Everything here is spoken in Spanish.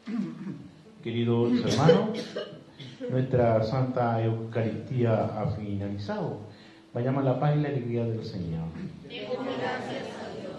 Queridos hermanos, nuestra Santa Eucaristía ha finalizado. Vayamos a la paz y la alegría del Señor. Demos gracias a Dios.